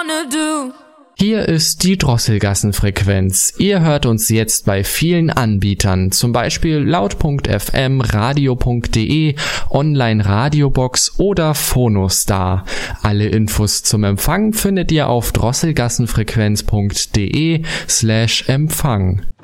wanna do. Hier ist die Drosselgassenfrequenz. Ihr hört uns jetzt bei vielen Anbietern, zum Beispiel laut.fm, radio.de, Online-Radiobox oder Phonostar. Alle Infos zum Empfang findet ihr auf drosselgassenfrequenz.de/Empfang.